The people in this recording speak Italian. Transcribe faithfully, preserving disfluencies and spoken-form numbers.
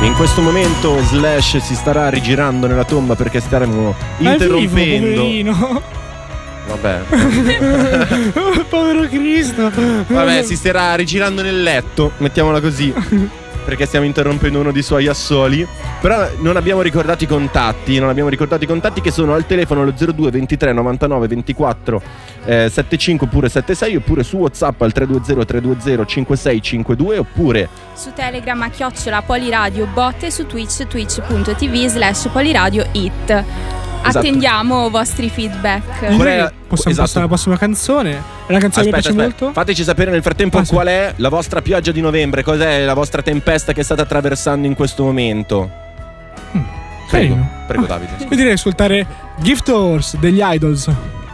In questo momento Slash si starà rigirando nella tomba perché staremo interrompendo. È vivo, poverino. Vabbè. Povero Cristo. Vabbè, si starà rigirando nel letto, mettiamola così, perché stiamo interrompendo uno dei suoi assoli. Però non abbiamo ricordato i contatti. Non abbiamo ricordato i contatti che sono al telefono lo zero due ventitré novantanove ventiquattro eh, settantacinque oppure settantasei, oppure su WhatsApp al tre due zero tre due zero cinque sei cinque due, oppure su Telegram a chiocciola Poliradio Bot e su Twitch twitch.tv slash Poliradio It. Esatto. Attendiamo vostri feedback. Qual è- Possiamo esatto. passare alla prossima canzone? È una canzone che mi Aspetta, piace aspetta. molto. Fateci sapere nel frattempo Ah, sì. qual è la vostra pioggia di novembre, cos'è la vostra tempesta che state attraversando in questo momento. Mm, Prego, carino. prego Ah, Davide. Io direi di ascoltare Gift Horse degli Idols.